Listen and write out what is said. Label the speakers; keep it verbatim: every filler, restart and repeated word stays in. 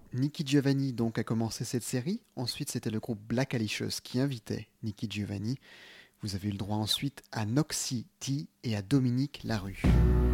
Speaker 1: Nicky Giovanni donc a commencé cette série. Ensuite, c'était le groupe Black Alicious qui invitait Nicky Giovanni. Vous avez eu le droit ensuite à Noxy T et à Dominique Larue.